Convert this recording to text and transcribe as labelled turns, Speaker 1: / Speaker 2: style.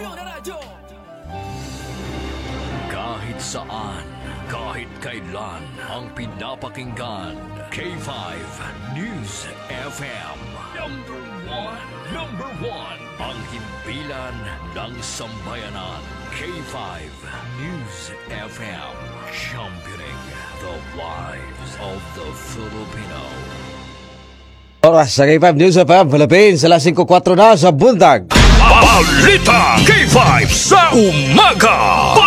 Speaker 1: Kahit saan, kahit kailan, ang pinapakinggan. K5 News FM. Number one. Ang himpilan ng sambayanan. K5 News FM. Championing the lives of the Filipino.
Speaker 2: Oras sa K5 News FM Philippines, alas 5:04 na sa bundag.
Speaker 1: Balita K5 sa umaga.